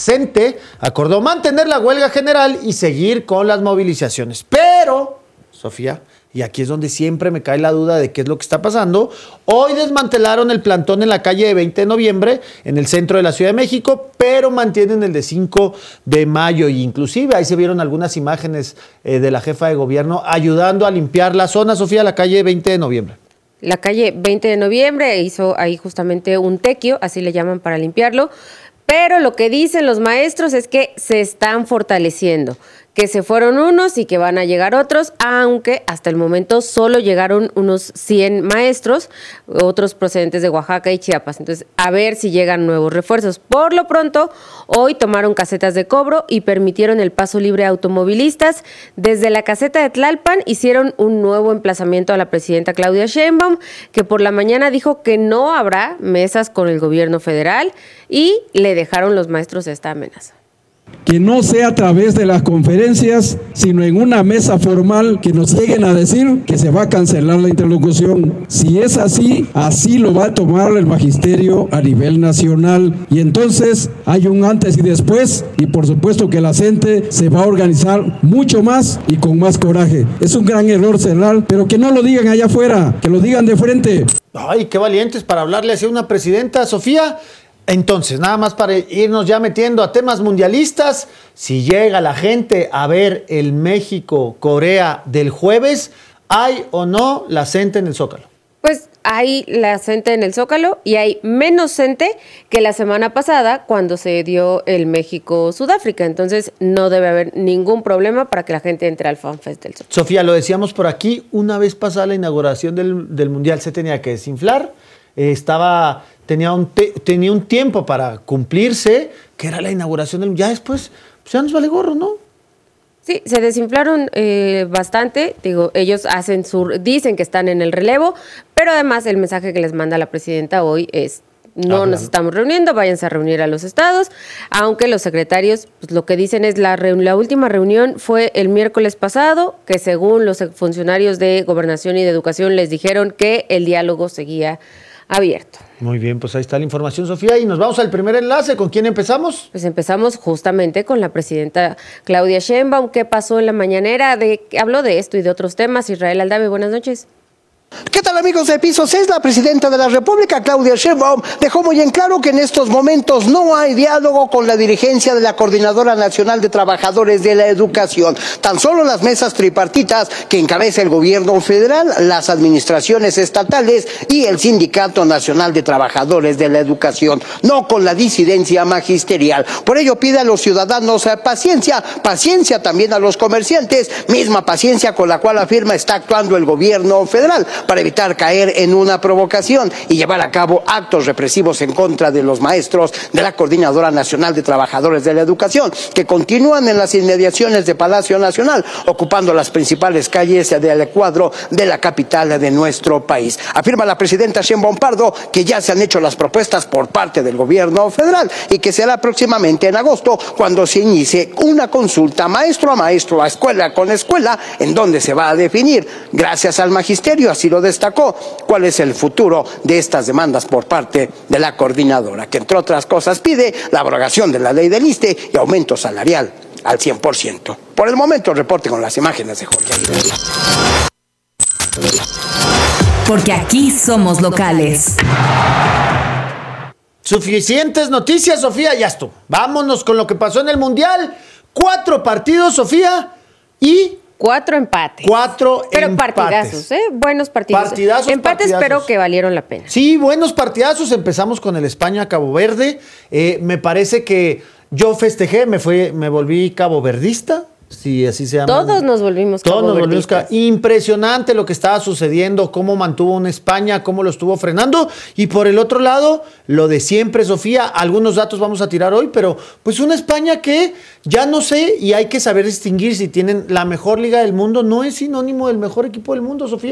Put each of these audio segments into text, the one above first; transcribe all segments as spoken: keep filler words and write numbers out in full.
CENTE acordó mantener la huelga general y seguir con las movilizaciones. Pero, Sofía, y aquí es donde siempre me cae la duda de qué es lo que está pasando, hoy desmantelaron el plantón en la calle de veinte de noviembre, en el centro de la Ciudad de México, pero mantienen el de cinco de mayo. Y inclusive ahí se vieron algunas imágenes eh, de la jefa de gobierno ayudando a limpiar la zona, Sofía, la calle veinte de noviembre. La calle veinte de noviembre hizo ahí justamente un tequio, así le llaman para limpiarlo, pero lo que dicen los maestros es que se están fortaleciendo, que se fueron unos y que van a llegar otros, aunque hasta el momento solo llegaron unos cien maestros, otros procedentes de Oaxaca y Chiapas. Entonces, a ver si llegan nuevos refuerzos. Por lo pronto, hoy tomaron casetas de cobro y permitieron el paso libre a automovilistas. Desde la caseta de Tlalpan hicieron un nuevo emplazamiento a la presidenta Claudia Sheinbaum, que por la mañana dijo que no habrá mesas con el gobierno federal y le dejaron los maestros esta amenaza. Que no sea a través de las conferencias, sino en una mesa formal que nos lleguen a decir que se va a cancelar la interlocución. Si es así, así lo va a tomar el magisterio a nivel nacional. Y entonces hay un antes y después, y por supuesto que la CENTE se va a organizar mucho más y con más coraje. Es un gran error cerrar, pero que no lo digan allá afuera, que lo digan de frente. Ay, qué valientes para hablarle así a una presidenta, Sofía. Entonces, nada más para irnos ya metiendo a temas mundialistas, si llega la gente a ver el México-Corea del jueves, ¿hay o no la CENTE en el Zócalo? Pues hay la CENTE en el Zócalo y hay menos CENTE que la semana pasada cuando se dio el México-Sudáfrica. Entonces no debe haber ningún problema para que la gente entre al FanFest del Zócalo. Sofía, lo decíamos por aquí, una vez pasada la inauguración del, del Mundial se tenía que desinflar, eh, estaba... Tenía un, te, tenía un tiempo para cumplirse, que era la inauguración del... Ya después, pues ya nos vale gorro, ¿no? Sí, se desinflaron eh, bastante. Digo, ellos hacen su, dicen que están en el relevo, pero además el mensaje que les manda la presidenta hoy es: no ah, nos claro. estamos reuniendo, váyanse a reunir a los estados, aunque los secretarios pues, lo que dicen es la, la última reunión fue el miércoles pasado, que según los funcionarios de Gobernación y de Educación les dijeron que el diálogo seguía abierto. Muy bien, pues ahí está la información, Sofía, y nos vamos al primer enlace. ¿Con quién empezamos? Pues empezamos justamente con la presidenta Claudia Sheinbaum. ¿Qué pasó en la mañanera? De, habló de esto y de otros temas. Israel Aldave, buenas noches. ¿Qué tal, amigos de Piso seis? La presidenta de la República, Claudia Sheinbaum, dejó muy en claro que en estos momentos no hay diálogo con la dirigencia de la Coordinadora Nacional de Trabajadores de la Educación. Tan solo las mesas tripartitas que encabeza el gobierno federal, las administraciones estatales y el Sindicato Nacional de Trabajadores de la Educación, no con la disidencia magisterial. Por ello pide a los ciudadanos eh, paciencia, paciencia también a los comerciantes, misma paciencia con la cual afirma está actuando el gobierno federal, para evitar caer en una provocación y llevar a cabo actos represivos en contra de los maestros de la Coordinadora Nacional de Trabajadores de la Educación, que continúan en las inmediaciones de Palacio Nacional, ocupando las principales calles del cuadro de la capital de nuestro país. Afirma la presidenta Sheinbaum Pardo que ya se han hecho las propuestas por parte del gobierno federal y que será próximamente en agosto cuando se inicie una consulta maestro a maestro, a escuela con escuela, en donde se va a definir, gracias al magisterio, así lo destacó, cuál es el futuro de estas demandas por parte de la coordinadora, que entre otras cosas pide la abrogación de la ley del ISSSTE y aumento salarial al cien por ciento. Por el momento, el reporte con las imágenes de Jorge Aguilera. Porque aquí somos locales. Suficientes noticias, Sofía, ya estuvo. Vámonos con lo que pasó en el Mundial. Cuatro partidos, Sofía, y... Cuatro empates. Cuatro pero empates. Pero partidazos, ¿eh? Buenos partidos. Partidazos, Empates, partidazos. pero que valieron la pena. Sí, buenos partidazos. Empezamos con el España-Cabo Verde. Eh, me parece que yo festejé, me, fui, me volví caboverdista. Sí, así se llama. Todos nos volvimos Todos nos volvimos caboverdistas. Impresionante lo que estaba sucediendo, cómo mantuvo una España, cómo lo estuvo frenando. Y por el otro lado, lo de siempre, Sofía. Algunos datos vamos a tirar hoy, pero pues una España que ya no sé y hay que saber distinguir si tienen la mejor liga del mundo. No es sinónimo del mejor equipo del mundo, Sofía.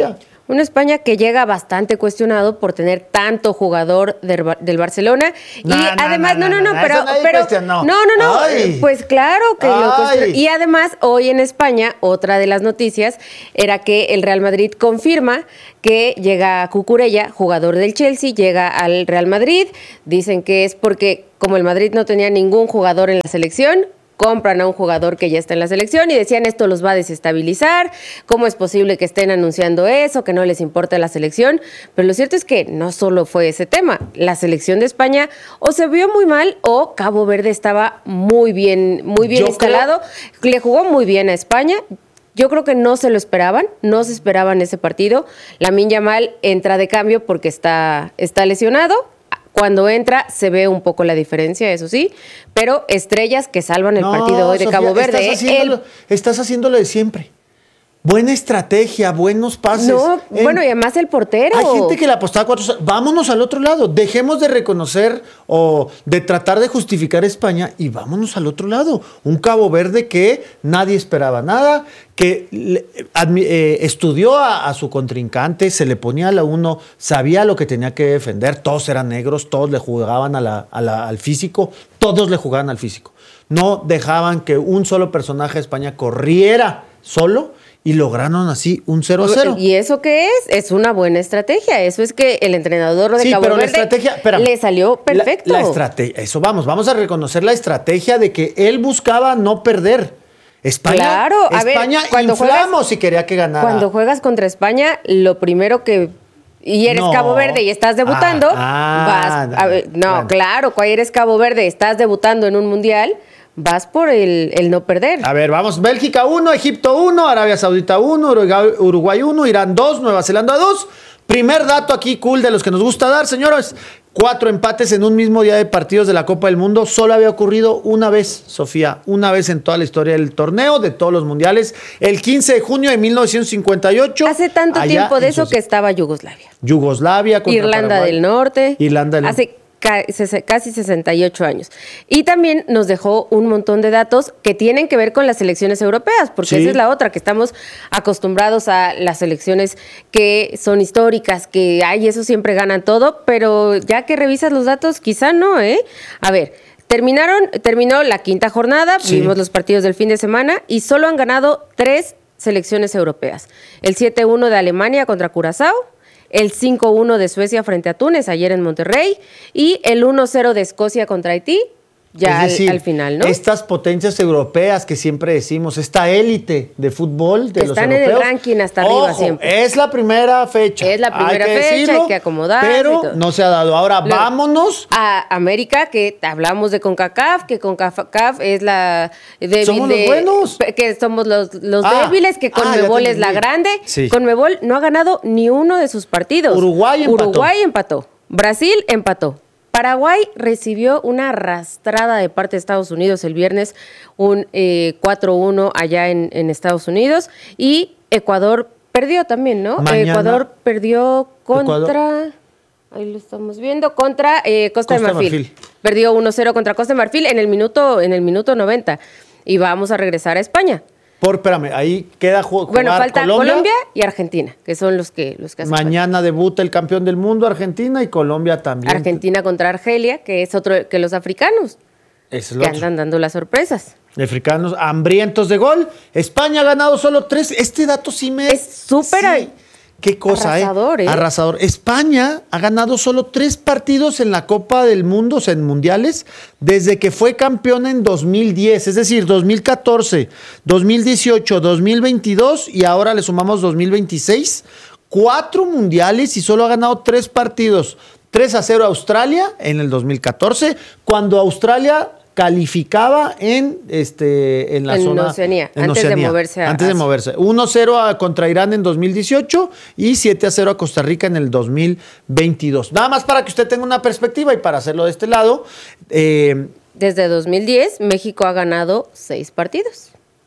Una España que llega bastante cuestionado por tener tanto jugador del, del Barcelona. No, y no, además, no, no, no, no, pero. eso nadie pero cuestionó. no, no, no. Ay. Pues claro que lo Ay. cuestionó. Y además, hoy en España, otra de las noticias era que el Real Madrid confirma que llega Cucurella, jugador del Chelsea, llega al Real Madrid. Dicen que es porque, como el Madrid no tenía ningún jugador en la selección, compran a un jugador que ya está en la selección y decían esto los va a desestabilizar, ¿cómo es posible que estén anunciando eso, que no les importa la selección? Pero lo cierto es que no solo fue ese tema, la selección de España o se vio muy mal o Cabo Verde estaba muy bien, muy bien Yo instalado, le jugó muy bien a España. Yo creo que no se lo esperaban, no se esperaban ese partido. Lamine Yamal entra de cambio porque está, está lesionado. Cuando entra se ve un poco la diferencia, eso sí, pero estrellas que salvan el No, partido hoy de Sofía, Cabo Verde. Estás ¿eh? haciéndolo, El- estás haciéndolo de siempre. Buena estrategia, buenos pases. no, En- bueno, y además el portero. Hay gente que le apostaba cuatro. Vámonos al otro lado. Dejemos de reconocer o de tratar de justificar a España y vámonos al otro lado. Un Cabo Verde que nadie esperaba nada, que le- admi- eh, estudió a, a su contrincante, se le ponía a la uno, sabía lo que tenía que defender. Todos eran negros, todos le jugaban a la- a la- al físico, todos le jugaban al físico. No dejaban que un solo personaje de España corriera solo. Y lograron así un cero a cero. ¿Y eso qué es? Es una buena estrategia. Eso es que el entrenador de Sí, Cabo pero la Verde estrategia, espérame. le salió perfecto. La, la estrategia, eso vamos, vamos a reconocer la estrategia de que él buscaba no perder. España, Claro, a ver, España cuando inflamos si quería que ganara. Cuando juegas contra España, lo primero que... Y eres No. Cabo Verde y estás debutando, Ah, vas... a ver, no, bueno. claro, cuando eres Cabo Verde y estás debutando en un mundial, vas por el, el no perder. A ver, vamos, Bélgica uno, Egipto uno, Arabia Saudita uno, Uruguay uno, Irán dos, Nueva Zelanda dos. Primer dato aquí cool de los que nos gusta dar, señores. Cuatro empates en un mismo día de partidos de la Copa del Mundo. Solo había ocurrido una vez, Sofía, una vez en toda la historia del torneo, de todos los mundiales. El quince de junio de mil novecientos cincuenta y ocho. Hace tanto allá tiempo de en eso Suecia. que estaba Yugoslavia. Yugoslavia contra Irlanda Paraguay. del Norte. Irlanda del Hace ca- ses- casi sesenta y ocho años. Y también nos dejó un montón de datos que tienen que ver con las selecciones europeas, porque Sí. esa es la otra, que estamos acostumbrados a las selecciones que son históricas, que ay, eso siempre ganan todo, pero ya que revisas los datos, quizá no, ¿eh? A ver, terminaron, terminó la quinta jornada, Sí. vimos los partidos del fin de semana y solo han ganado tres selecciones europeas. El siete uno de Alemania contra Curazao, el cinco uno de Suecia frente a Túnez ayer en Monterrey y el uno cero de Escocia contra Haití ya Es decir, al, al final, ¿no? Estas potencias europeas que siempre decimos, esta élite de fútbol de Que los están en el europeos. ranking hasta arriba Ojo, siempre. Es la primera fecha. Es la primera hay que fecha, decirlo, hay que acomodarse y Pero todo. no se ha dado. Ahora Luego, vámonos. a América, que hablamos de CONCACAF, que CONCACAF es la débil Somos los de- buenos. que somos los, los Ah, débiles, que ah, ya CONMEBOL te es la entendí. grande. Sí. CONMEBOL no ha ganado ni uno de sus partidos. Uruguay empató. Uruguay empató. Brasil empató. Paraguay recibió una arrastrada de parte de Estados Unidos el viernes, un eh, cuatro uno allá en, en Estados Unidos. Y Ecuador perdió también, ¿no? Mañana- Ecuador perdió contra... Ecuador- Ahí lo estamos viendo, contra eh, Costa, Costa de Marfil. Marfil. Perdió uno cero contra Costa de Marfil en el minuto, en el minuto noventa. Y vamos a regresar a España. Por, espérame, ahí queda ju- Bueno, jugar falta Colombia. Colombia. y Argentina, que son los que, los que hacen Mañana debuta el campeón del mundo, Argentina, y Colombia también. falta. Argentina contra Argelia, que es otro que los africanos, Es el que otro. andan dando las sorpresas. Africanos hambrientos de gol. España ha ganado solo tres. Este dato sí me... Es súper Sí. Qué cosa, arrasador, ¿eh? ¿eh? Arrasador. España ha ganado solo tres partidos en la Copa del Mundo, o sea, en mundiales, desde que fue campeón en dos mil diez, es decir, dos mil catorce, dos mil dieciocho, dos mil veintidós y ahora le sumamos dos mil veintiséis. Cuatro mundiales y solo ha ganado tres partidos. tres a cero a Australia en el dos mil catorce, cuando Australia calificaba en este en la En zona Oceanía, en antes de Oceanía, moverse a antes de Asia. moverse. uno cero a- contra Irán en dos mil dieciocho y siete a cero a Costa Rica en el dos mil veintidós. Nada más para que usted tenga una perspectiva y para hacerlo de este lado, eh, Desde dos mil diez, México ha ganado seis partidos.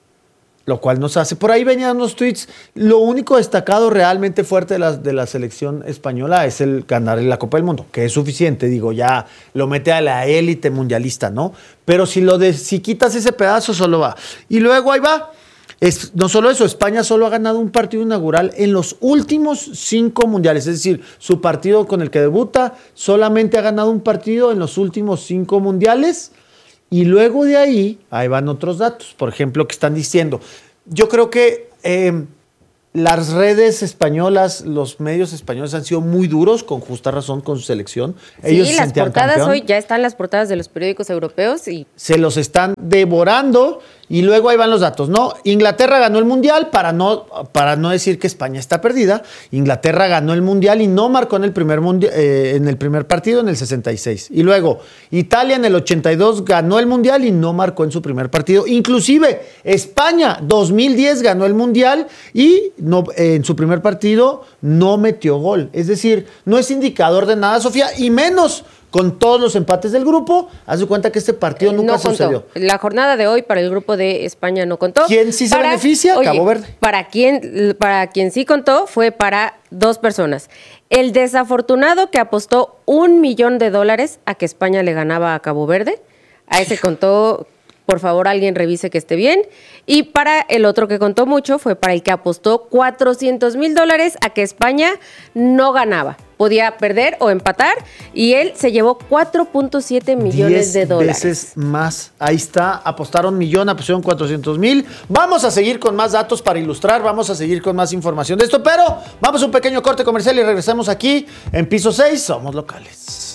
lo cual nos hace. Por ahí venían unos tweets. Lo único destacado realmente fuerte de la, de la selección española es el ganar la Copa del Mundo, que es suficiente, digo, ya lo mete a la élite mundialista, ¿no? Pero si lo de, si quitas ese pedazo, solo va. Y luego ahí va. Es, no solo eso, España solo ha ganado un partido inaugural en los últimos cinco mundiales. Es decir, su partido con el que debuta solamente ha ganado un partido en los últimos cinco mundiales. Y luego de ahí, ahí van otros datos. Por ejemplo, que están diciendo. Yo creo que eh, las redes españolas, los medios españoles han sido muy duros, con justa razón, con su selección. Ellos sí, se las sentían portadas campeón. hoy ya están las portadas de los periódicos europeos y Se los están devorando y luego ahí van los datos, ¿no? Inglaterra ganó el Mundial, para no, para no decir que España está perdida. Inglaterra ganó el Mundial y no marcó en el primer, mundi- eh, en el primer partido en el sesenta y seis. Y luego Italia en el ochenta y dos ganó el Mundial y no marcó en su primer partido. Inclusive España dos mil diez ganó el Mundial y no, eh, en su primer partido no metió gol. Es decir, no es indicador de nada, Sofía, y menos con todos los empates del grupo. Haz de cuenta que este partido nunca no contó. sucedió. La jornada de hoy para el grupo de España no contó. ¿Quién sí se beneficia? Oye, Cabo Verde. Para quien, para quien sí contó fue para dos personas. El desafortunado que apostó un millón de dólares a que España le ganaba a Cabo Verde. A ese contó, por favor, alguien revise que esté bien. Y para el otro que contó mucho fue para el que apostó cuatrocientos mil dólares a que España no ganaba. Podía perder o empatar y él se llevó cuatro punto siete millones de dólares. diez veces más. Ahí está. Apostaron millón, apostaron cuatrocientos mil. Vamos a seguir con más datos para ilustrar. Vamos a seguir con más información de esto. Pero vamos a un pequeño corte comercial y regresamos aquí en Piso seis. Somos locales.